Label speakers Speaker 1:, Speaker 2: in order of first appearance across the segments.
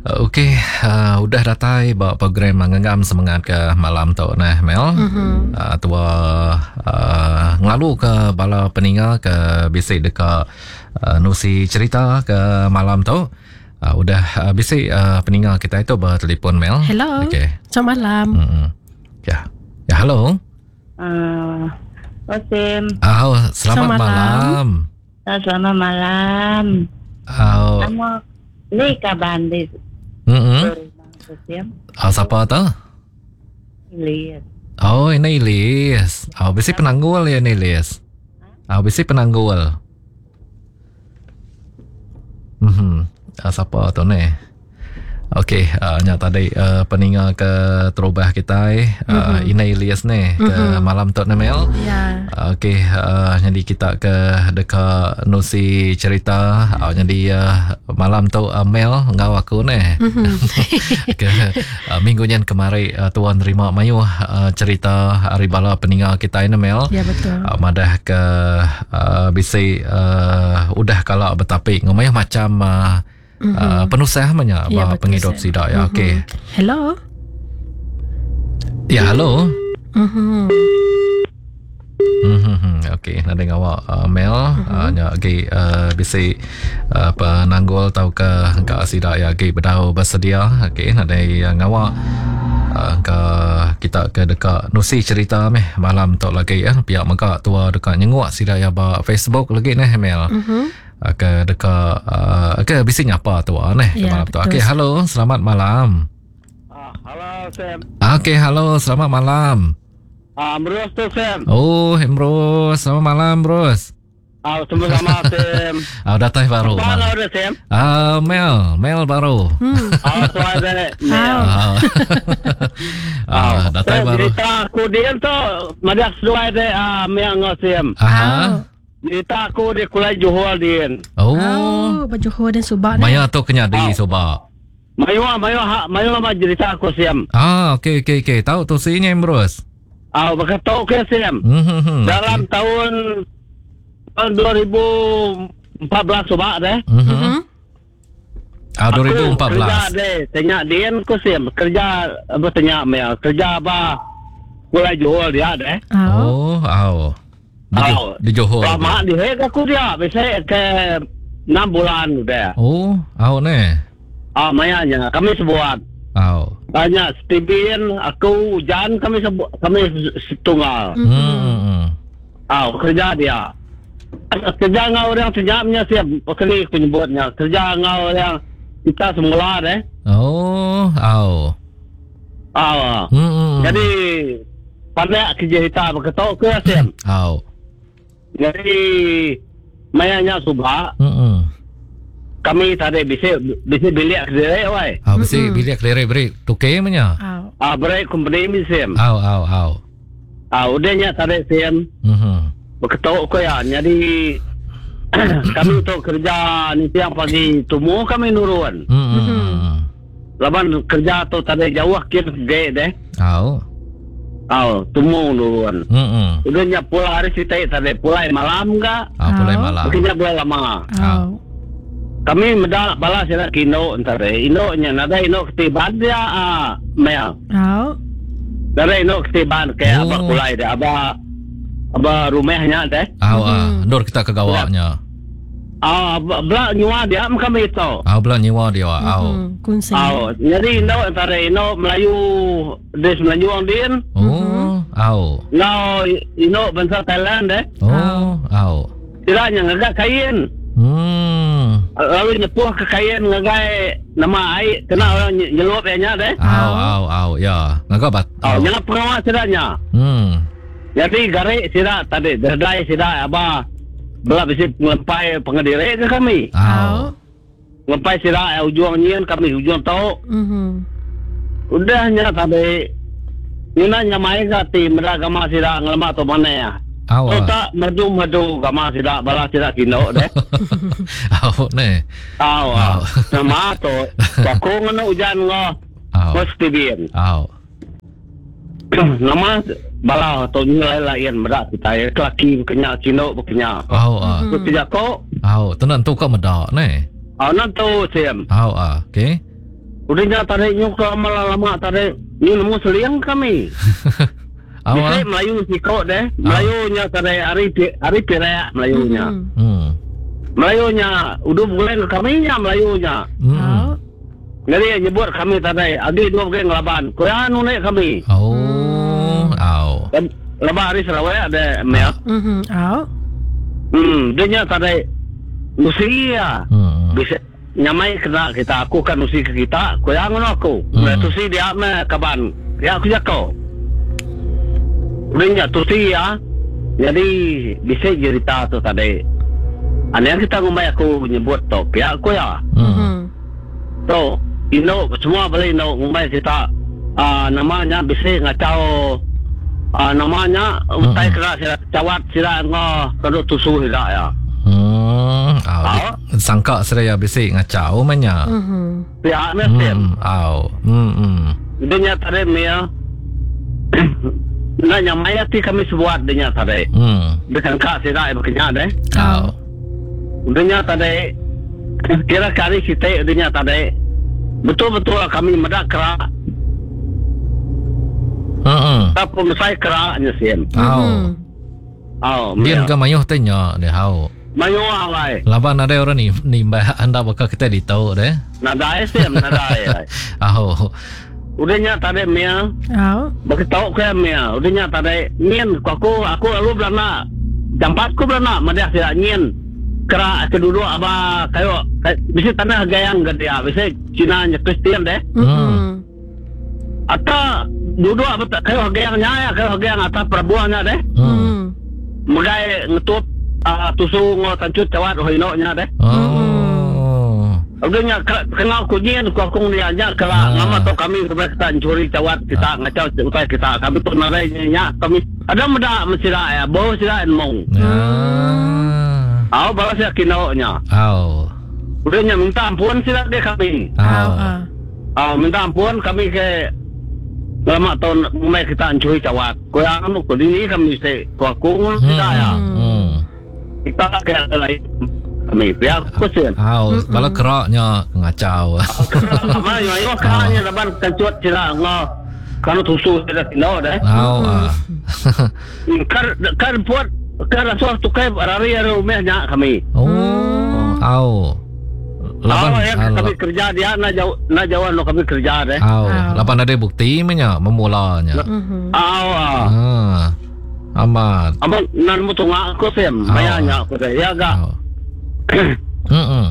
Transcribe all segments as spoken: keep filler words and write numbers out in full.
Speaker 1: Okey, uh, udah datai bawa program mengenggam semangat ke malam tu nah Mel. Mm-hmm. Uh, tua uh, ngelalu ke bala peninggal ke bisik dekat uh, nusi cerita ke malam tu. Uh, udah uh, bisik uh, peninggal kita itu bertelefon Mel.
Speaker 2: Hello.
Speaker 1: Okey.
Speaker 2: Selamat malam.
Speaker 1: Mm-hmm. Ya. Ya, halo.
Speaker 3: Uh, Osim.
Speaker 1: Oh, selamat, selamat malam. malam.
Speaker 3: Uh, selamat malam.
Speaker 1: Oh.
Speaker 3: Nama ni kabandis.
Speaker 1: Hmm. Oh, siapa tu?
Speaker 3: Ilyas.
Speaker 1: Oh, ini Ilyas. Oh, bisi penanggul ya ni Ilyas. Oh, bisi penanggul. Hmm. Uh, siapa tu ni? Okey, uh, nya tadi uh, peninggal ke terubah kita eh uh, mm-hmm. Ina Ilyas ni ke mm-hmm. malam tu Mel.
Speaker 2: Ya. Yeah.
Speaker 1: Uh, Okey, uh, jadi kita ke dekat nusi cerita. Uh, jadi uh, malam tu uh, Mel ngau aku ni. Mm-hmm. ke uh, minggu yang kemarin uh, tuan terima mayu uh, cerita hari bala peninggal kita ini Mel.
Speaker 2: Ya, betul.
Speaker 1: Uh, madah ke uh, bisi uh, udah kalau bertapik ngomong macam uh, Mm-hmm. Uh, penuh sahmanya ya, bah penghidup sidak ya. Mm-hmm. Okey.
Speaker 2: Hello.
Speaker 1: Ya, halo.
Speaker 2: Mhm.
Speaker 1: Mhm. Okey, nak dengar awak uh, Mel uh, nya okey uh, bisi uh, penanggul tau ke ka sidak ya okey berdau bersedia. Okey, nak dengar ngawak uh, ke kita ke dekat nusi cerita meh malam tu lagi ya. Pihak maka tua dekat nyenguk sidak ya ba Facebook lagi ni Mel. Mhm. ke dekat uh, ke bising apa tu aneh
Speaker 2: ya,
Speaker 1: malam tu. Okey, halo, selamat malam.
Speaker 4: Ah, halo Sam.
Speaker 1: Okey, halo, selamat malam.
Speaker 4: Ah, Bros tu Sam.
Speaker 1: Oh, Bros, selamat malam Bros.
Speaker 4: Ah, sama-sama Sam.
Speaker 1: Ah, datang baru.
Speaker 4: Apa ada Sam?
Speaker 1: Ah, Mel, Mel baru.
Speaker 2: Hmm.
Speaker 4: Ah, tu ada Mel.
Speaker 1: Ah, datang baru.
Speaker 4: Cerita aku dia tu madak suai de ah Mel Sam.
Speaker 1: Ah.
Speaker 4: Cerita aku di Kulai Johor dia.
Speaker 1: Oh,
Speaker 2: oh Johor dan Subak ni.
Speaker 1: Maya tu kena di oh. Subak.
Speaker 4: Mayu mayu mayu apa cerita aku Sam.
Speaker 1: Ah, okey okey okey. Tahu tu sini Bros.
Speaker 4: Ah, berkata okey Sam.
Speaker 1: Mm-hmm.
Speaker 4: Dalam okay. tahun tahun dua ribu empat belas Subak deh.
Speaker 1: Mhm. Ah, dua ribu empat belas.
Speaker 4: Kerja deh, tanya dia aku Sam. Kerja apa tanya Mel? Kerja apa? Kulai Johor dia deh.
Speaker 1: Oh, oh. Di,
Speaker 4: oh,
Speaker 1: di Johor.
Speaker 4: Lama di hek aku dia. Biasa ke enam bulan udah.
Speaker 1: Oh, oh ne.
Speaker 4: Ah, mayanya kami sebuat.
Speaker 1: Oh.
Speaker 4: Tanya Steven, aku Jan kami sebuat kami setunggal.
Speaker 1: Hmm.
Speaker 4: Ah, kerja dia. Kerja ngau orang sejamnya siap. Kali aku nyebutnya. Kerja ngau yang kita semula deh.
Speaker 1: Oh, oh.
Speaker 4: Ah.
Speaker 1: Hmm.
Speaker 4: Jadi pandai kerja kita berketok ke siap.
Speaker 1: Oh.
Speaker 4: Jadi mayanya subha.
Speaker 1: Hmm.
Speaker 4: Kami tadi bisa bisa bilik kerja wai.
Speaker 1: Ah, bisa bilik kerja beri. Tukar mana?
Speaker 4: Ah, beri company museum.
Speaker 1: Au, au, au.
Speaker 4: Ah, udahnya tadi siam.
Speaker 1: Hmm.
Speaker 4: Berketok ko ya. Jadi kami tu kerja ni tiang pagi temu kami nurun.
Speaker 1: Hmm.
Speaker 4: Laban kerja tu tadi jauh kir gede deh.
Speaker 1: Au.
Speaker 4: Au, temu nurun.
Speaker 1: Hmm.
Speaker 4: Udahnya pulang hari sitai tadi pulai malam enggak?
Speaker 1: Ah, pulai malam.
Speaker 4: Mungkinnya pulai lama.
Speaker 1: Au.
Speaker 4: Kami medak balas ya kino entar ino nya nada ino ketiban dia ah Mel.
Speaker 2: Oh.
Speaker 4: Dari ino ketiban kayak
Speaker 1: Oh.
Speaker 4: apa pulai dia apa apa rumahnya deh.
Speaker 1: Au, ah, nur kita ke gawaknya.
Speaker 4: Ah, belak nyua dia kami itu.
Speaker 1: Au, belak nyewa dia. Au.
Speaker 2: Kunci.
Speaker 4: Oh, jadi ino antara ino Melayu des Melayu orang dia.
Speaker 1: Oh, au.
Speaker 4: Now ino bangsa Thailand deh.
Speaker 1: Oh, au.
Speaker 4: Tidaknya ngagak kain.
Speaker 1: Hmm.
Speaker 4: Lalu nyepuh ke kain ngagai nama air kena orang nyelup ya nya deh.
Speaker 1: Au, au, au. Ya, ngagak bat.
Speaker 4: Oh, nyelap pengawas tidaknya.
Speaker 1: Hmm.
Speaker 4: Jadi garik tidak tadi derdai tidak apa belak bisa ngelempai pengadiri ke kami.
Speaker 1: Au.
Speaker 4: Ngelempai tidak ujung nyian kami ujung tau.
Speaker 2: Mhm.
Speaker 4: Udahnya tadi Nina nyamai gati meragama tidak ngelemak tu mana ya.
Speaker 1: Au.
Speaker 4: Oh tak madu-madu gama tidak balas tidak kino deh.
Speaker 1: Au ne.
Speaker 4: Au. Nama tu aku ngono hujan ngo.
Speaker 1: Au.
Speaker 4: Mesti bien.
Speaker 1: Au.
Speaker 4: Nama bala tu nilai lain merak kita ya kelaki kenya kino kenya.
Speaker 1: Au ah.
Speaker 4: Tu tidak kau.
Speaker 1: Au, tenan tu kau medak ne.
Speaker 4: Au nanti siam.
Speaker 1: Au ah, okey.
Speaker 4: Udahnya tarik nyuka malah lama tarik. Ni nemu seliang kami. Bisa
Speaker 1: Awak.
Speaker 4: Melayu sikok deh. Melayunya tarik hari hari perak Melayunya.
Speaker 1: Hmm.
Speaker 4: Melayunya udah bulan kami nya Melayunya.
Speaker 1: Hmm.
Speaker 2: Au.
Speaker 4: Jadi nyebut kami tarik. Adi dua bulan ngelaban. Koyan naik kami.
Speaker 1: Oh. Au.
Speaker 4: Lepas hari Sarawak ada mel.
Speaker 2: Mhm. Au.
Speaker 4: Hmm, dia nya tarik usia.
Speaker 1: Hmm.
Speaker 4: Bisa nyamai kena kita aku kan usia ke kita. Koyan ngono aku.
Speaker 1: Hmm.
Speaker 4: Nah, tu si dia me kaban. Ya aku jatuh. Udahnya tu si ya. Jadi bisa cerita tu tadi. Aneh kita ngomong aku nyebut tu. Ya aku ya.
Speaker 1: Hmm.
Speaker 2: Mhm.
Speaker 4: Tu, ino semua boleh ino ngomong kita. Ah namanya bisa ngacau. Ah namanya utai kena sila cawat sila ngo kaduk tusu sila ya.
Speaker 1: Hmm. Au.
Speaker 4: Au.
Speaker 1: Sangka saya bisik ngacau manya.
Speaker 2: Mhm.
Speaker 4: Ya mesti.
Speaker 1: Hmm. Au. Hmm. Hmm.
Speaker 4: Dia tadi mia. Nah nyamai ti kami sebuat dia tadi.
Speaker 1: Hmm.
Speaker 4: Dengan kak sila berkenya deh.
Speaker 1: Au.
Speaker 4: Udahnya tadi kira kali kita udahnya tadi betul-betul kami medak kerak
Speaker 1: Hmm.
Speaker 4: tapi saya keraknya sih.
Speaker 1: Au.
Speaker 4: Oh,
Speaker 1: Dia enggak mayuh tanya deh au.
Speaker 4: mayo awai.
Speaker 1: Laban ada orang ni ni mbak anda bakal kita ditahu deh.
Speaker 4: Nada sih, nada ya.
Speaker 1: Au.
Speaker 4: Udahnya tadi mia,
Speaker 2: Au.
Speaker 4: bagi tahu ke mia. Udahnya tadi nyen aku aku lalu belana. Jampatku belana, madah saya nyen. Kerak kedua apa kayo bisa tanah gayang gede ya, bisa Cina nya Kristian deh.
Speaker 2: Mhm.
Speaker 4: Atau dua apa kayo gayangnya ya, kayo gayang atas perbuannya deh.
Speaker 1: Hmm.
Speaker 2: Mhm.
Speaker 4: Magai ngetup uh, tusu ngo tancut cawat hoino nya deh.
Speaker 1: Oh.
Speaker 4: Udahnya kenal kunyian ku aku dia nya kala nama to kami kita curi cawat kita ngacau utai kita kami tu narainya kami ada meda mesira ya bawa sira mong.
Speaker 1: Ah.
Speaker 4: Au balas ya kinonya.
Speaker 1: Au.
Speaker 4: Udahnya minta ampun sila dia kami.
Speaker 2: Au.
Speaker 1: Au.
Speaker 4: Au minta ampun kami ke lama tahun mulai kita curi cawat. Ko yang anu ko ini kami se ko aku kita ya.
Speaker 1: Hmm.
Speaker 4: Kita kayak lain kami biar kusen.
Speaker 1: Au, kalau keraknya ngacau.
Speaker 4: Ama yo yo kanya laban kancut sila ngo kalau tusu sila kino deh.
Speaker 1: Au. ah.
Speaker 4: Kar kar buat kar asal tukai rari rumahnya kami.
Speaker 1: Oh. Au. Laban
Speaker 4: Oh ya kami kerja dia na jauh na jauhan lo kami kerja deh.
Speaker 1: Au.
Speaker 2: Au.
Speaker 1: Laban ada bukti menya memulanya.
Speaker 2: Mhm.
Speaker 4: Aw.
Speaker 1: Ah. Amat.
Speaker 4: Ama nan mo tunga ko sem mayanya ko deh ya ga.
Speaker 1: Au. Hmm.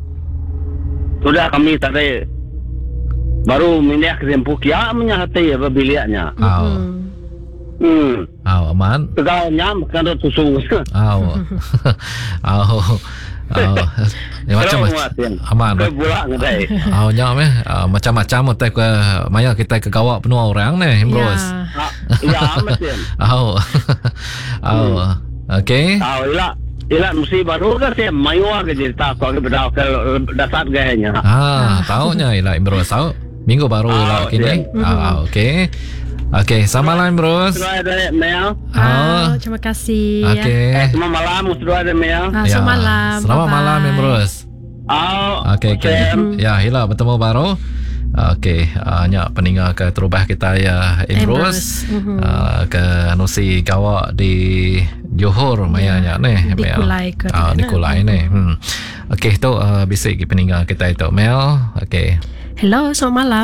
Speaker 4: Sudah kami tadi baru minyak rempuk ya menyahati ya bilianya.
Speaker 1: Au.
Speaker 2: Mhm.
Speaker 4: Hmm.
Speaker 1: Au aman.
Speaker 4: Tegaunya kan tusung.
Speaker 1: Au. Au. Au. Ya macam aman.
Speaker 4: Ke bulan ngedai.
Speaker 1: Au nya meh macam-macam teh ke maya kita ke gawak penuh orang nih, bros.
Speaker 2: Ya.
Speaker 4: Ya mesti.
Speaker 1: Au. Au. Okey.
Speaker 4: Tahu ila ila mesti baru kan sih mayu ke cerita ko ke bedau ke dasar gayanya.
Speaker 1: Ah, taunya ila bros. Tahu. Minggu baru ila
Speaker 4: Oh,
Speaker 1: kini. Ah, okey. Okey, selamat malam bros.
Speaker 4: Sudah ada mail.
Speaker 1: Ah.
Speaker 2: Au. Terima kasih.
Speaker 1: Okey.
Speaker 4: Selamat malam sudah ada mail.
Speaker 2: Ah, selamat malam.
Speaker 1: Selamat
Speaker 2: Bye-bye.
Speaker 1: malam ya bros.
Speaker 4: Oh.
Speaker 1: Okey, okey. Ya, hila bertemu baru. Okey, hanya peninggal ke terubah kita ya Emrus.
Speaker 2: Mhm.
Speaker 1: Uh, ke Nusi Gawak di Johor mayanya nih.
Speaker 2: Di Kulai ke
Speaker 1: Ah, di
Speaker 2: mana?
Speaker 1: Kulai ni. Hmm. Okey, tu uh, bisik ke peninggal kita itu Mel. Okey.
Speaker 2: Hello, selamat malam.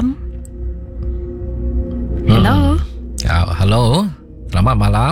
Speaker 2: Hello.
Speaker 1: Ya, halo. Selamat malam.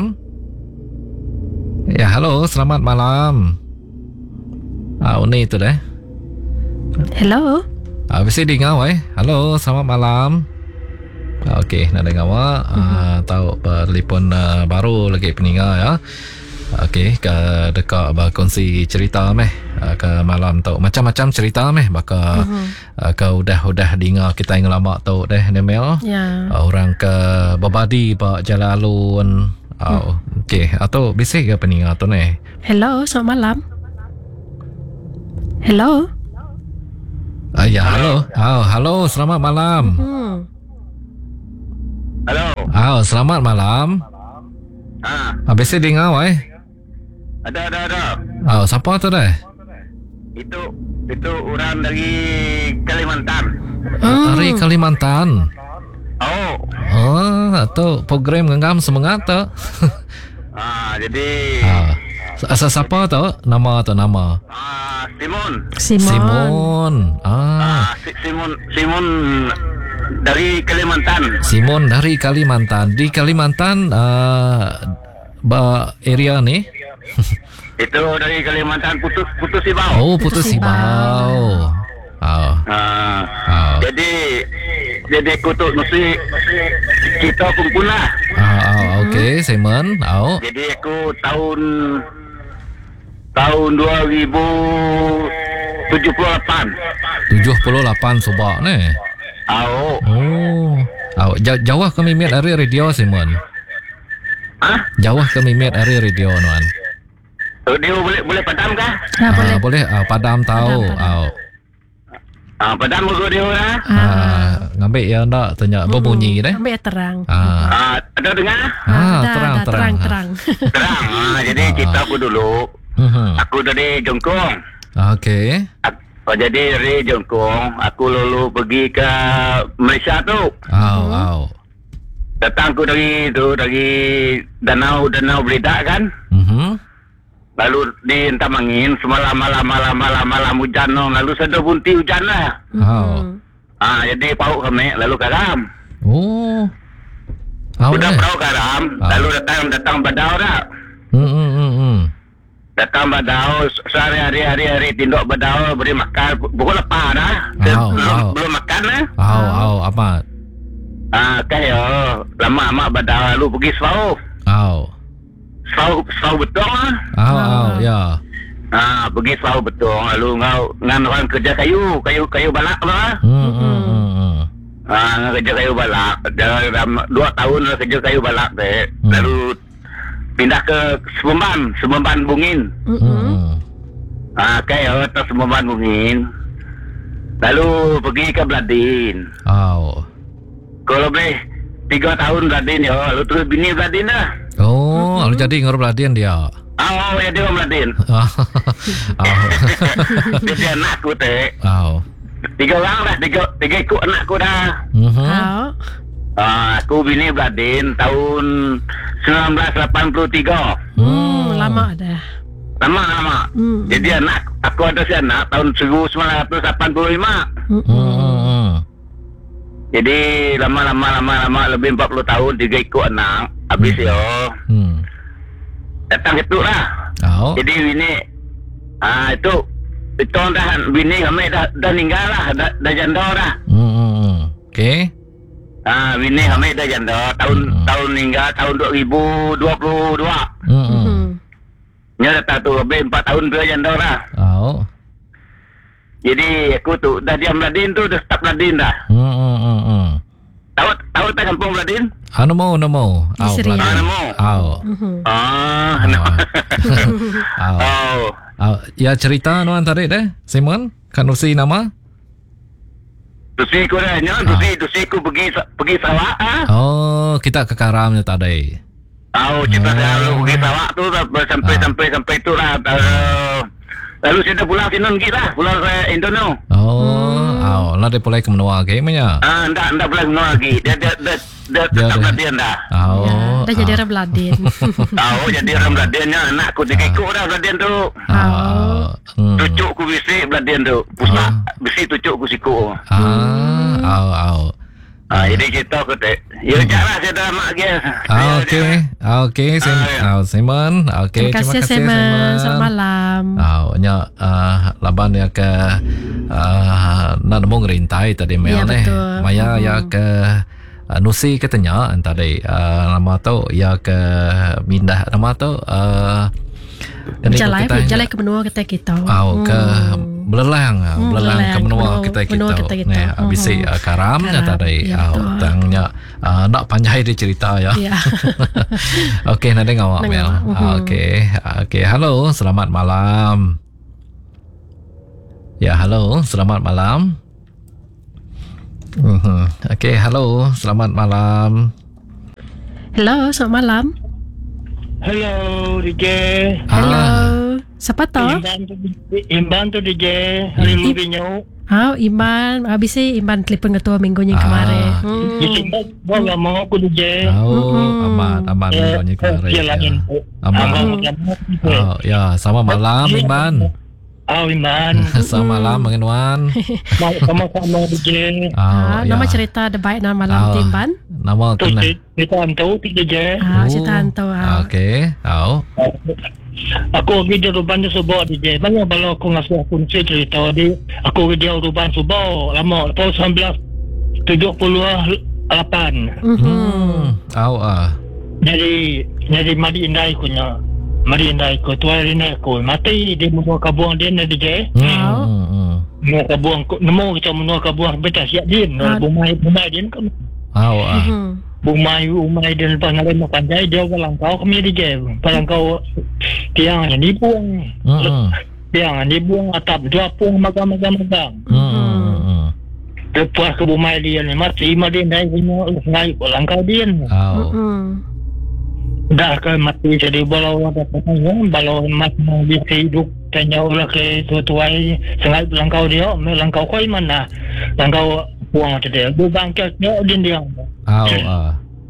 Speaker 1: Ya, halo, selamat malam. Ah, ini itu deh.
Speaker 2: Hello.
Speaker 1: Ah, bisa dengar weh. Halo, selamat malam. Ah, okey, nak dengar awak. Ah, tahu telefon uh, baru lagi peninggal ya. Okey, ke dekat berkongsi cerita meh. Uh, ke malam tahu macam-macam cerita meh bakal
Speaker 2: Mhm.
Speaker 1: uh, ke udah-udah dengar kita yang lama tahu deh Nemel.
Speaker 2: Ya.
Speaker 1: Uh, orang ke Babadi Pak Jalalun. Oh, okey. Atau bisa ke peninggal tu ni?
Speaker 2: Hello, selamat malam. Hello.
Speaker 1: Ah, ya, halo. Oh, halo, selamat malam.
Speaker 2: Hmm.
Speaker 4: Halo.
Speaker 1: Oh, selamat malam.
Speaker 4: Ah,
Speaker 1: Ah, bisa dengar weh.
Speaker 4: ada ada ada.
Speaker 1: Oh, siapa tu deh?
Speaker 4: Itu itu orang dari Kalimantan.
Speaker 2: Hmm.
Speaker 1: Dari Kalimantan.
Speaker 4: Oh.
Speaker 1: Oh, tu program ngam semangat tu.
Speaker 4: Ah, jadi
Speaker 1: Ah. Asa siapa tu? Nama atau nama?
Speaker 4: ah Simon.
Speaker 2: Simon.
Speaker 1: Simon. Ah.
Speaker 4: Ah, Si- Simon Simon dari Kalimantan.
Speaker 1: Simon dari Kalimantan. Di Kalimantan uh, ba area ni.
Speaker 4: Itu dari Kalimantan Putus Putus Sibau.
Speaker 1: Oh, Putus Sibau. Oh.
Speaker 4: Ah.
Speaker 1: Oh.
Speaker 4: Jadi jadi kutuk mesti kita kumpul lah.
Speaker 1: Ah, oh, okey, Simon. Oh.
Speaker 4: Jadi aku tahun tahun dua ribu tujuh puluh lapan.
Speaker 1: tujuh puluh lapan subak ni.
Speaker 4: Oh.
Speaker 1: Oh. Oh, ja- jauh ke mimit dari radio Simon.
Speaker 4: Hah?
Speaker 1: Jauh ke mimit dari radio nuan.
Speaker 4: Oh, dia boleh boleh padam kah?
Speaker 2: Ah, boleh.
Speaker 1: Ah, boleh. Ah, padam tahu.
Speaker 2: Padam, padam.
Speaker 1: Oh.
Speaker 4: Ah, padam muka dia lah.
Speaker 1: Ah, ngambil ya ndak tanya berbunyi deh.
Speaker 2: Ambil terang.
Speaker 1: Ah.
Speaker 4: Ah, ada dengar?
Speaker 1: Ah,
Speaker 2: dah,
Speaker 1: terang,
Speaker 2: dah,
Speaker 1: terang.
Speaker 2: terang, terang.
Speaker 4: Terang. Ah, jadi kita aku dulu.
Speaker 1: Mhm.
Speaker 4: Aku dari Jongkong.
Speaker 1: Okey.
Speaker 4: Ak- Oh, jadi dari Jongkong, aku lalu pergi ke Malaysia tu.
Speaker 1: Au, au.
Speaker 4: Datang aku dari tu dari danau danau Beledak kan.
Speaker 1: Mhm.
Speaker 4: Lalu di Entamangin semalam malam malam malam malam hujan no. Lalu sedar bunti hujan lah.
Speaker 1: Au.
Speaker 2: Hmm.
Speaker 4: Ah, jadi pauk kami lalu karam.
Speaker 1: Oh. Au.
Speaker 4: Sudah
Speaker 1: eh.
Speaker 4: perahu karam,
Speaker 1: Ah.
Speaker 4: lalu datang datang badau dah.
Speaker 1: Hmm, hmm, hmm, hmm.
Speaker 4: Datang badau sehari-hari hari-hari tindok badau beri makan pukul lepas dah.
Speaker 1: Au,
Speaker 4: belum
Speaker 1: au.
Speaker 4: belum makan lah.
Speaker 1: Au, au, amat.
Speaker 4: Ah, kaya lama amat badau lalu pergi Sarawak.
Speaker 1: Au.
Speaker 4: Sarawak Sarawak betul lah.
Speaker 1: Au,
Speaker 2: Ah.
Speaker 1: au, ya.
Speaker 4: Ah, pergi Sarawak betul lalu ngau ngan orang kerja kayu, kayu kayu balak lah.
Speaker 1: Hmm, hmm, hmm, hmm.
Speaker 4: Ah, ngan kerja kayu balak. Dalam dua tahun lah kerja kayu balak deh.
Speaker 1: Hmm.
Speaker 4: Lalu pindah ke Sememban, Sememban Bungin.
Speaker 1: Hmm,
Speaker 2: Mm-mm.
Speaker 1: hmm.
Speaker 4: Ah, kaya atas Sememban Bungin. Lalu pergi ke Bladin.
Speaker 1: Au.
Speaker 4: Kalau lebih tiga tahun Bladin ya, lalu terus bini Bladin dah.
Speaker 1: Oh, lalu jadi ngor pelatihan dia.
Speaker 4: Oh, ya dia orang Bladin.
Speaker 1: Au.
Speaker 4: Dia dia anak aku teh.
Speaker 1: Au.
Speaker 4: Tiga orang dah, tiga, tiga ikut anak aku dah.
Speaker 1: Mhm.
Speaker 2: Au.
Speaker 4: Ah, aku bini Bladin tahun sembilan belas lapan puluh tiga.
Speaker 2: Hmm, lama dah.
Speaker 4: Lama-lama.
Speaker 2: Hmm.
Speaker 4: Jadi anak, aku ada si anak tahun seribu sembilan ratus lapan puluh lima.
Speaker 1: Hmm,
Speaker 2: Mm-mm.
Speaker 1: hmm, hmm.
Speaker 4: Jadi lama-lama lama-lama lebih empat puluh tahun tiga ikut anak. Habis
Speaker 1: Hmm.
Speaker 4: yo
Speaker 1: Hmm.
Speaker 4: datang itu lah.
Speaker 1: Au.
Speaker 4: Jadi bini ah itu itu dah bini kami dah dah meninggal lah, dah, dah janda dah.
Speaker 1: Hmm, hmm, hmm. Okey.
Speaker 4: Ah bini kami dah janda tahun
Speaker 1: Hmm.
Speaker 4: tahun meninggal tahun dua ribu dua puluh dua.
Speaker 1: Hmm, hmm.
Speaker 2: Mm-mm.
Speaker 4: Nya datang tu lebih empat tahun dia janda dah.
Speaker 1: Au.
Speaker 4: Jadi aku tu dah diam Bladin tu dah start Bladin dah.
Speaker 1: Hmm, hmm, hmm, hmm.
Speaker 4: Tahu tahu tak kampung Bladin?
Speaker 1: Anu mau, anu mau.
Speaker 2: Di
Speaker 1: Au.
Speaker 2: Serian.
Speaker 1: pelatihan.
Speaker 4: Ah, mau.
Speaker 1: Au.
Speaker 2: Mhm.
Speaker 4: Ah,
Speaker 1: Au.
Speaker 4: no.
Speaker 1: Au.
Speaker 4: Oh.
Speaker 1: Au. Ya cerita nuan tadi deh, Simon. Kan usi nama?
Speaker 4: Tusi ku dah nya, tusi tusi ku pergi pergi Sarawak ah.
Speaker 1: Oh, kita ke Karamnya tadi.
Speaker 4: Tahu cerita
Speaker 1: Oh.
Speaker 4: saya lalu pergi Sarawak tu sampai
Speaker 1: Ah.
Speaker 4: sampai sampai tu lah. Uh, lalu saya dah pulang sini lagi lah, pulang ke Indonesia.
Speaker 1: Oh, au. Lah dia pulai ke menua ke mana?
Speaker 4: Ah, ndak ndak pulang semua lagi. Dia dia dia, dia
Speaker 1: Dia
Speaker 4: tetap
Speaker 1: ada-
Speaker 4: latihan dah.
Speaker 1: Au.
Speaker 2: Ya, dah jadi
Speaker 1: au.
Speaker 2: orang Bladin.
Speaker 4: Tahu jadi orang Bladinnya anakku tiga ikut dah Bladin tu.
Speaker 1: Au. Hmm.
Speaker 4: Cucuk ku bisik Bladin tu. Pusat
Speaker 1: Ah.
Speaker 4: bisik cucuk ku siku.
Speaker 1: Ah, au, au.
Speaker 4: Ah, jadi kita aku tak. Ya janganlah saya dah mak dia.
Speaker 1: Ah, okey. Ah, okey, Sim,
Speaker 4: Ah, ya.
Speaker 1: ah, Simon. Okey,
Speaker 2: Terima kasih, Simon. Selamat malam.
Speaker 1: Ah, nya uh, laban ya ke uh, nak mau ngerintai tadi Mel
Speaker 2: Ya,
Speaker 1: ni.
Speaker 2: betul.
Speaker 1: Maya
Speaker 2: Hmm.
Speaker 1: ya ke uh, Nusi katanya tadi uh, nama tu ya ke mindah nama tu uh, ini
Speaker 2: Jalai,
Speaker 1: kita-
Speaker 2: jalai ke benua kita kita.
Speaker 1: Au ke
Speaker 2: Hmm.
Speaker 1: Belelang,
Speaker 2: Hmm,
Speaker 1: belelang ke
Speaker 2: belelang,
Speaker 1: menua
Speaker 2: benua-
Speaker 1: kita
Speaker 2: benua
Speaker 1: kita.
Speaker 2: kita kita.
Speaker 1: Ni habis
Speaker 2: Hmm.
Speaker 1: uh, karamnya
Speaker 2: Karam,
Speaker 1: tadi.
Speaker 2: ya,
Speaker 1: Au
Speaker 2: betul.
Speaker 1: tangnya uh, nak panjai dia cerita ya.
Speaker 2: Ya.
Speaker 1: Okey, nak dengar awak Mel.
Speaker 2: Dengar. Mhm.
Speaker 1: Okey. Okey, halo, selamat malam. Ya, halo, selamat malam. Mhm. Okey, halo, selamat malam.
Speaker 2: Hello, selamat malam.
Speaker 5: Hello D J.
Speaker 2: Hello.
Speaker 1: Ah,
Speaker 2: Siapa tu?
Speaker 5: Imban tu Imban tu D J. Hari
Speaker 2: Hmm.
Speaker 5: Binyo.
Speaker 2: Ah, Iman. Habis si Iman telefon ketua minggu yang
Speaker 1: Ah.
Speaker 2: kemarin.
Speaker 5: Di
Speaker 2: Hmm.
Speaker 5: sini boleh mau aku D J.
Speaker 1: Oh,
Speaker 2: Mm-mm.
Speaker 1: amat amat minggunya kemarin.
Speaker 5: Dia lagi.
Speaker 1: Ya. Amat. Oh, ya, selamat malam Iman.
Speaker 5: Ah, Iman.
Speaker 1: Selamat malam Bang Wan.
Speaker 5: Sama-sama D J.
Speaker 2: Ah,
Speaker 1: Oh,
Speaker 2: nama
Speaker 1: ya.
Speaker 2: cerita ada baik nama malam
Speaker 1: Ah.
Speaker 2: tu Iman.
Speaker 1: Nama
Speaker 5: Tu
Speaker 1: kena.
Speaker 5: kita tahu D J.
Speaker 2: Ah,
Speaker 1: Oh.
Speaker 2: cerita hantu. Ah.
Speaker 1: Okey. Oh.
Speaker 5: Aku pergi di Ruban tu Subau D J. Banyak kalau aku ngasih aku cerita di aku pergi di Ruban Subau lama tahun seribu sembilan ratus tujuh puluh lapan.
Speaker 2: Mhm.
Speaker 1: Hmm. Oh, ah.
Speaker 5: Jadi jadi mari indai kunya. Mari indai ku tu hari ni aku mati di munua kabuang dia ni D J.
Speaker 1: Hmm. hmm.
Speaker 5: Munua kabuang nemu kita munua kabuang betas siap din.
Speaker 2: Ah.
Speaker 5: Bumai bumai din kan.
Speaker 1: Oh, ah.
Speaker 2: Mhm.
Speaker 5: Bumai umai din lepas nak mau panjai dia orang kau kami D J. Palang kau tiang ni buang.
Speaker 1: Hmm.
Speaker 5: Tiang ni buang atap dua pung magang-magang-magang.
Speaker 1: Hmm.
Speaker 5: Lepas ke bumai dia ni mati mati indai punya ngai palang kau din.
Speaker 1: Oh.
Speaker 2: Mhm.
Speaker 5: Dah ke mati jadi balau ada pertanyaan balau mati di hidup tanya ulah ke tuai sengai langkau dia me langkau kau mana langkau buang tadi du bangkit dia din dia
Speaker 1: Oh, ah.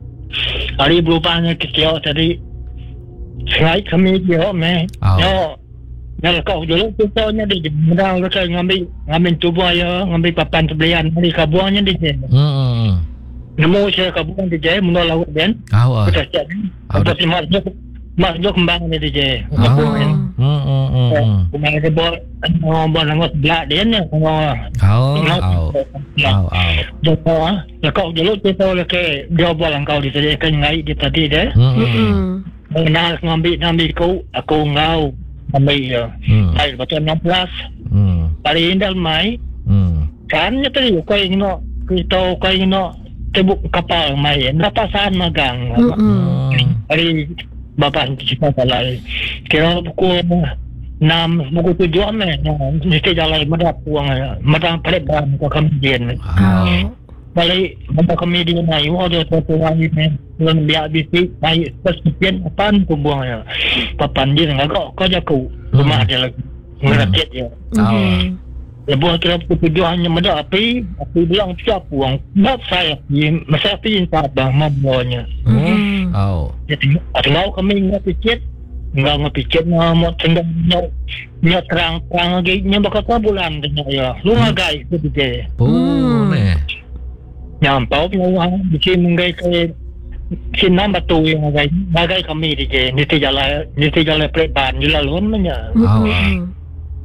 Speaker 5: hari berubahnya kecil tadi sengai kami dia me
Speaker 1: Oh.
Speaker 5: yo ya kau dulu tu nya di mendang lu ngambil ngambil tubuh ya ngambil papan sebelian di kabuangnya di sini
Speaker 1: Hmm.
Speaker 5: nemu saya kabuang di jaya menolak laut dan
Speaker 1: Oh, ah.
Speaker 5: kita cek
Speaker 1: Oh,
Speaker 5: apa sih mak mak jok kembang ni di jaya
Speaker 1: Oh. Hmm. Hmm. Hmm.
Speaker 5: Kumai ada bol, bol langos belak dia ni. Oh,
Speaker 1: Oh, oh. Oh, oh.
Speaker 5: Joko ah, ya kau dulu tu tahu le ke dia bol langkau di tadi kan ngai di tadi deh.
Speaker 1: Hmm.
Speaker 2: Mhm.
Speaker 5: Mengenal ngambil ngambil kau, aku ngau ambil ya.
Speaker 1: Hmm.
Speaker 5: Hai betul enam belas.
Speaker 1: Hmm.
Speaker 5: Hari indal mai,
Speaker 1: Hmm.
Speaker 5: kan ya tadi kau ingin no, kita kau ingin no tebuk kapal mai, dapat saan magang.
Speaker 2: Mhm.
Speaker 1: Hmm.
Speaker 5: Hari bapak kita salah. Kira pukul enam buku tujuh me mesti jalan medap puang medap pelet ban ko kemudian
Speaker 1: Oh.
Speaker 5: balik medap kemudian ai wa do tu wangi me belum dia bisi ai sekian pan ku buang ya papan dia ngagak ko jaku rumah dia lagi ngerakit ya
Speaker 2: Mhm.
Speaker 5: lepas kira pukul tujuh hanya medap api api bilang siap puang bab saya masa api tak bang mabonya
Speaker 2: Mhm.
Speaker 1: Oh.
Speaker 5: jadi atau kami ngapikit enggak ngepikir mau cenderung nyo nyo terang-terang lagi nyo bakal bulan dengan ya lu ngagai itu dia
Speaker 1: Pun eh.
Speaker 5: nyampau nyawa di menggai ke sinam batu yang ngagai ngagai kami dia ni jalan ni jalan preban di lalu namanya
Speaker 2: Mhm.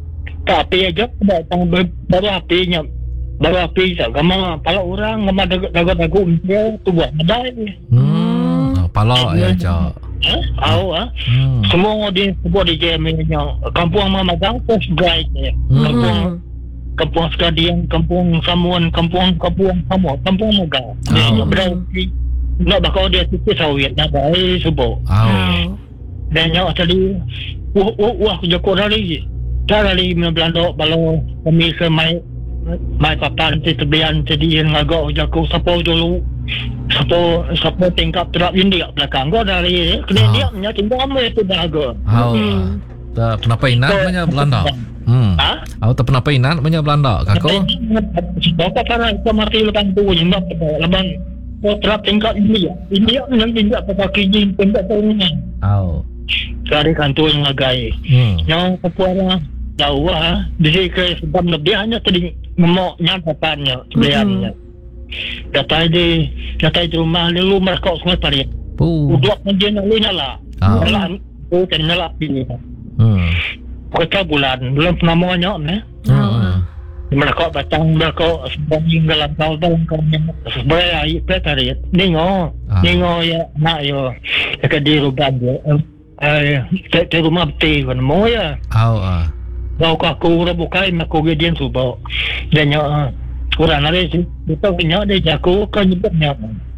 Speaker 5: tapi aja datang baru apinya baru api sama pala orang sama dagu-dagu dia tu buat medai
Speaker 1: Hmm. Oh, palak ya, Cak.
Speaker 5: eh au ah
Speaker 1: Hmm.
Speaker 5: semua di sebuah di Jemennya kampung Mama Gangkos guys ya kampung
Speaker 2: Mhm.
Speaker 5: kampung Sekadian kampung Samuan kampung kampung Samuan kampung Megah dia
Speaker 1: Oh.
Speaker 5: berarti nak bakal dia sikit sawit nak baik subuh
Speaker 1: Oh.
Speaker 5: dan yang tadi wah wah wah jago dari dari Belanda kalau kami ke mai mai papan ti tebian tadi yang agak jago sapo dulu sapo sapo tingkap terap India belakang gua dari kena
Speaker 1: Ah.
Speaker 5: dia nya tinggal ame itu dah agak
Speaker 1: Oh. Tak pernah inat banyak Belanda. Hmm.
Speaker 5: ah
Speaker 1: Aku tak pernah inat banyak Belanda, kakak.
Speaker 5: Bapak para itu mati lepas tu yang tak leban oh terap tingkat India India yang tingkat pakai jin tingkat tahunnya
Speaker 1: Oh.
Speaker 5: dari kantor yang agai
Speaker 1: Hmm.
Speaker 5: yang kepuara jauh ah di sini ke sebab lebih hanya tadi ngemok nyatapannya sebenarnya data di data di rumah ni lu mereka semua tarik
Speaker 1: Puh.
Speaker 5: udah dia nak lu nyala
Speaker 1: Ah.
Speaker 5: nyala tu kan nyala ini
Speaker 1: Hmm.
Speaker 5: kita bulan bulan namanya ni
Speaker 1: Hmm.
Speaker 5: mereka batang mereka sebanyak dalam tahun dalam kau yang sebenarnya air petari ningo
Speaker 1: Ah.
Speaker 5: ningo ya nak yo ke di rumah dia eh di rumah betul kan mau ya
Speaker 1: Oh. Ah.
Speaker 5: kau aku udah bukai aku gedian subuh dan ya kurang ada sih kita punya dia jago kan nyebutnya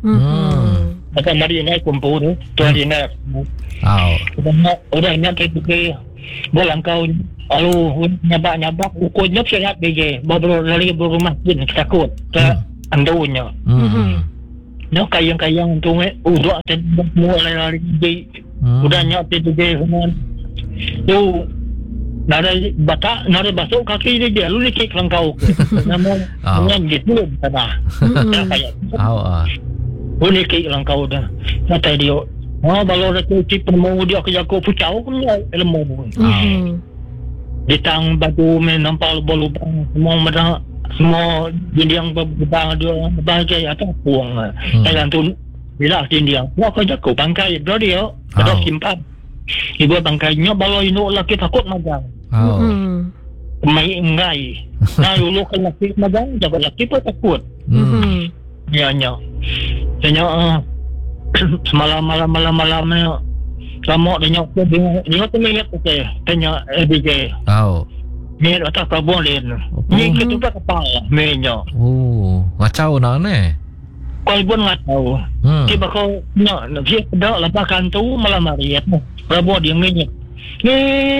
Speaker 2: Mhm.
Speaker 5: macam mari naik kumpul tu tu hari naik
Speaker 1: Oh.
Speaker 5: udah udah nyampe ke bolang kau lalu nyabak-nyabak ukurnya siap B G baru lari berumah jin takut ke andunya
Speaker 1: Hmm.
Speaker 5: no kayang-kayang tu eh udah mulai lari di
Speaker 1: Hmm.
Speaker 5: udah nyampe B G tu nara bata nara basuk kaki dia lu ni kek langkau ke nama
Speaker 1: Oh.
Speaker 5: dengan gitu tanah ya kayak
Speaker 1: Au ah.
Speaker 5: lu ni kek langkau dah kata dia oh kalau ada cip mau dia ke jago pucau pun ya ilmu
Speaker 2: Mhm.
Speaker 5: ditang batu men nampak lubang-lubang semua ada semua jendiang berbang dia bagai atau puang
Speaker 1: Hmm.
Speaker 5: saya tu bila jendiang gua ke jago bangkai dia ada
Speaker 1: Oh.
Speaker 5: simpan ibu bangkainya kalau ini laki takut magang
Speaker 1: Au.
Speaker 2: Mhm.
Speaker 5: mai ngai nah dulu kan laki magang jaga laki pun takut
Speaker 1: Hmm.
Speaker 2: Mhm.
Speaker 5: ya nya nya uh, semalam malam malam malamnya lama dia nyok dia dia tu ingat okey tanya A B J
Speaker 1: Au.
Speaker 5: ni atas kabun lain ni kita tak kepala menya
Speaker 1: Oh, ngacau nak ni.
Speaker 5: kau pun nggak tahu
Speaker 1: Hmm.
Speaker 5: tiba kau nak nak dia dah lepas kantu malam hari ya Prabu dia ngenyek ni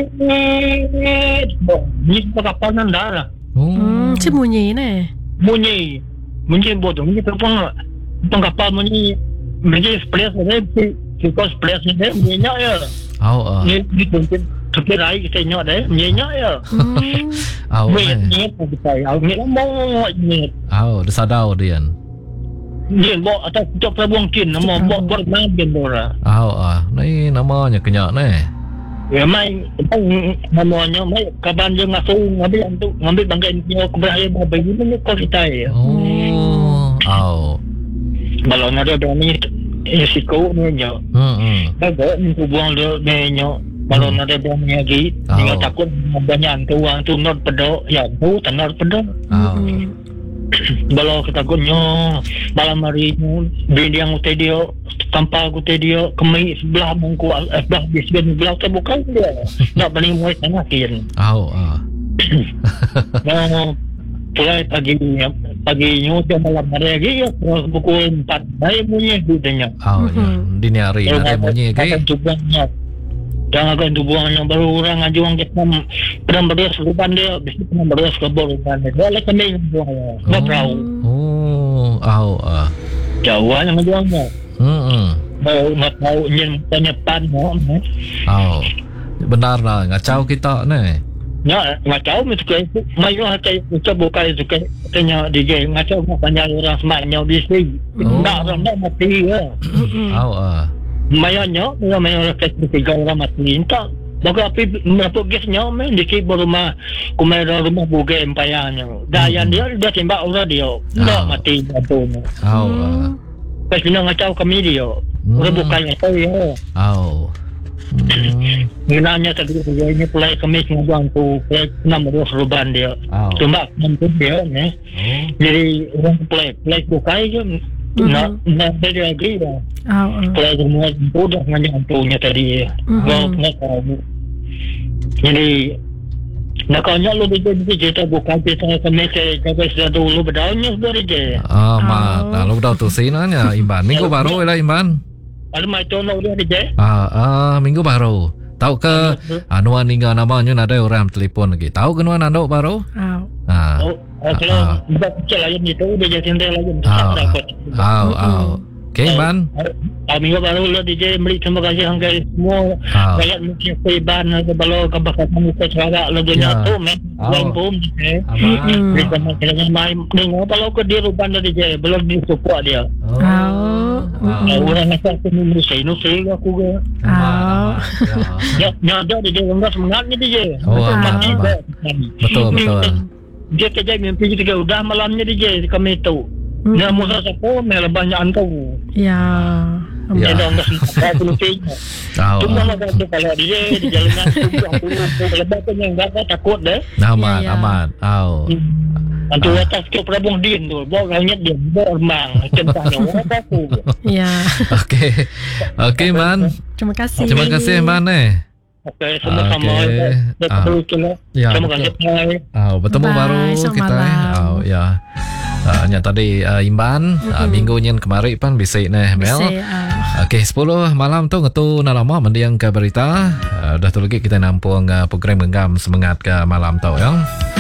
Speaker 5: ni kapal nanda
Speaker 1: Oh.
Speaker 2: Hmm, cik bunyi ni.
Speaker 5: bunyi bunyi bodoh ni telepon kapal bunyi bunyi splash ni because splash ni bunyinya ya
Speaker 1: Au ah.
Speaker 5: ni ni mungkin tapi rai kita nyok deh bunyinya ya
Speaker 2: Hmm.
Speaker 1: Au
Speaker 5: ni
Speaker 1: ni.
Speaker 5: ni kita au ni mau ni
Speaker 1: Au, dia sadau dia.
Speaker 5: ni bo atas cok Prabu kin mau bo bo main bora
Speaker 1: Au ah. Ni namanya kenyak ni.
Speaker 5: ya mai namanya mai kaban je ngasu ngambil tu ngambil bangkai ni aku beraya bagi ni kau kita ya
Speaker 1: Oh. Au.
Speaker 5: kalau ada berani risiko ni nya
Speaker 1: Hmm. hmm.
Speaker 5: bagus ni tu buang dia ni nya kalau ada berani lagi
Speaker 1: Oh.
Speaker 5: ni takut banyak tu orang tu not pedok ya tu tanah pedok
Speaker 1: Au.
Speaker 5: kalau kita gunyo malam hari ni bidang utai dia tanpa utai dia kemai sebelah mangku eh, sebelah bisben sebelah terbuka dia nak balik mulai sana kian
Speaker 1: Au ah.
Speaker 5: nah mulai pagi pagi nyuci malam hari lagi ya pukul empat saya punya dudanya
Speaker 1: Au ya. Dini hari nak bunyi ke?
Speaker 5: tubangnya jangan akan tubangnya baru orang ajuang kita pernah beres rupan dia bisa pernah beres kebor rupan dia boleh kami buang nggak perahu
Speaker 1: Oh. Au ah.
Speaker 5: jauh yang ajuangnya
Speaker 1: Hmm. hmm.
Speaker 5: baru nggak tahu nyen tanya pan no
Speaker 1: Au. Benar lah ngacau kita ni.
Speaker 5: ya nggak tahu mesti kayak mai lah kayak kita buka itu kayak tanya D J nggak tahu banyak orang semuanya bisa
Speaker 1: Oh.
Speaker 5: nggak orang nak mati ya
Speaker 1: Au ah.
Speaker 5: mayanya mayanya orang kayak tiga orang mati entah bagi api menapuk gasnya main di kibur rumah kumera rumah buge empayanya dayan dia dia tembak orang dia nggak
Speaker 1: Ah.
Speaker 5: mati bantunya
Speaker 1: Au ah.
Speaker 5: pas bina nggak tahu kami dia
Speaker 1: Hmm.
Speaker 5: orang bukannya tahu ya
Speaker 1: Au. Hmm.
Speaker 5: nanya tadi dia ini pelai kami ngomong tu pelai enam belas ruban dia
Speaker 1: Au.
Speaker 5: tembak nanti dia ni
Speaker 1: Oh.
Speaker 5: jadi orang pelai pelai bukai je nak nak dia lagi dah
Speaker 2: Au. au.
Speaker 5: pelai semua udah nganya tunya tadi
Speaker 2: Mhm.
Speaker 5: gua nggak tahu jadi nak kanya lu dia dia cerita bukan kita kami saya sudah dulu berdaunnya sudah dia
Speaker 1: Ah, mat. Lalu dah tu sinanya Imban. Minggu baru lah Imban.
Speaker 5: ada mai tono dia dia
Speaker 1: Ah, ah, minggu baru. Tahu ke anuan hingga namanya ada orang telefon lagi. Tahu ke anuan anda baru?
Speaker 2: Au.
Speaker 1: Ah.
Speaker 5: oh kalau buat kecil lain itu dia jadi tindak lain
Speaker 1: Au.
Speaker 5: dapat
Speaker 1: Au, au. Okey, Imban.
Speaker 5: Ah, minggu baru lo D J beli terima kasih hangga semua
Speaker 1: Ah.
Speaker 5: rakyat mungkin seiban atau kalau kebakaran kita cara lo dunia
Speaker 1: Ya.
Speaker 5: tu men
Speaker 1: Ah.
Speaker 5: lain pun eh
Speaker 1: Aman.
Speaker 5: beli sama dengan main dengar kalau ke dia ruban D J belum disupport dia
Speaker 1: Oh.
Speaker 2: Au.
Speaker 1: Ah.
Speaker 5: ah, orang asal tu ni saya nu saya aku ke
Speaker 1: Aman, aman. Ya.
Speaker 5: ya ada D J orang semangat ni D J
Speaker 1: Oh,
Speaker 5: betul
Speaker 1: aman,
Speaker 5: mati
Speaker 1: aman. Betul, betul.
Speaker 5: dia kerja mimpi kita udah malamnya D J kami tahu
Speaker 2: Hmm.
Speaker 5: dia musa siapa malah banyak antau
Speaker 2: Ya.
Speaker 1: Ya.
Speaker 5: dia dah enggak aku lupa
Speaker 1: Tahu.
Speaker 5: cuma lah kalau dia di jalanan tu aku lepas tu yang enggak takut deh
Speaker 1: Aman,
Speaker 2: Ya, ya.
Speaker 1: aman. Au.
Speaker 5: Antu atas ke Prabu Din tu bawa rangnya dia bawa remang centangnya orang aku
Speaker 2: Ya.
Speaker 1: Okey. Okey, Man.
Speaker 2: Terima kasih.
Speaker 1: Terima kasih, Man eh.
Speaker 5: okey sama-sama
Speaker 1: Okey. Ah.
Speaker 5: betul tu lah
Speaker 1: Ya,
Speaker 5: terima
Speaker 1: betul.
Speaker 5: kasih
Speaker 1: Oh, bertemu
Speaker 2: Bye,
Speaker 1: baru
Speaker 2: selamat
Speaker 1: kita.
Speaker 2: malam.
Speaker 1: Oh, ya. Uh, nya tadi uh, Imban uh, minggu nyen kemarin pan bisik neh Mel.
Speaker 2: Bisik, au.
Speaker 1: Okey, sepuluh malam tu ngetu na lama mendiang ke berita. Uh, dah tu lagi kita nampung uh, program genggam semangat ke malam tu ya.